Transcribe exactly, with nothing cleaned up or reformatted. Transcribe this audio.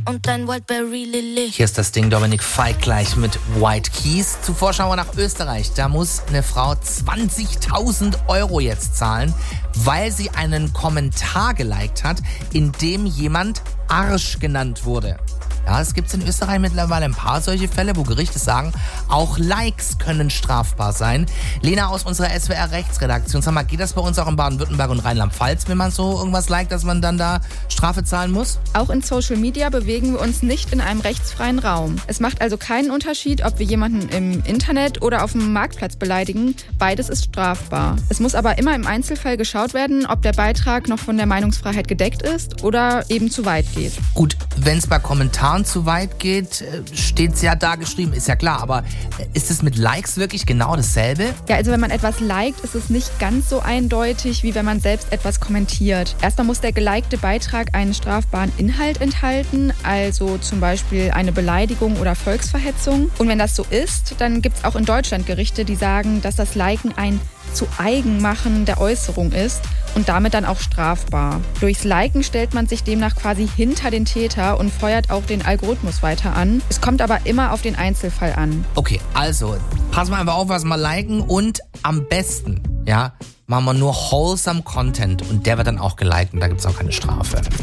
und dein Whiteberry Lily. Hier ist das Ding Dominik Fike gleich mit White Keys. Zuvor schauen wir nach Österreich. Da muss eine Frau zwanzigtausend Euro jetzt zahlen, weil sie einen Kommentar geliked hat, in dem jemand Arsch genannt wurde. Ja, es gibt in Österreich mittlerweile ein paar solche Fälle, wo Gerichte sagen, auch Likes können strafbar sein. Lena aus unserer S W R-Rechtsredaktion, sag mal, geht das bei uns auch in Baden-Württemberg und Rheinland-Pfalz, wenn man so irgendwas liked, dass man dann da Strafe zahlen muss? Auch in Social Media bewegen wir uns nicht in einem rechtsfreien Raum. Es macht also keinen Unterschied, ob wir jemanden im Internet oder auf dem Marktplatz beleidigen. Beides ist strafbar. Es muss aber immer im Einzelfall geschaut werden, ob der Beitrag noch von der Meinungsfreiheit gedeckt ist oder eben zu weit geht. Gut, wenn es bei Kommentaren zu weit geht, steht es ja da geschrieben, ist ja klar. Aber ist es mit Likes wirklich genau dasselbe? Ja, also wenn man etwas liked, ist es nicht ganz so eindeutig, wie wenn man selbst etwas kommentiert. Erstmal muss der gelikte Beitrag einen strafbaren Inhalt enthalten, also zum Beispiel eine Beleidigung oder Volksverhetzung. Und wenn das so ist, dann gibt es auch in Deutschland Gerichte, die sagen, dass das Liken ein zu Eigenmachen der Äußerung ist und damit dann auch strafbar. Durchs Liken stellt man sich demnach quasi hinter den Täter und feuert auch den Algorithmus weiter an. Es kommt aber immer auf den Einzelfall an. Okay, also passen wir einfach auf, was wir liken und am besten, ja, machen wir nur wholesome Content und der wird dann auch geliked und da gibt es auch keine Strafe.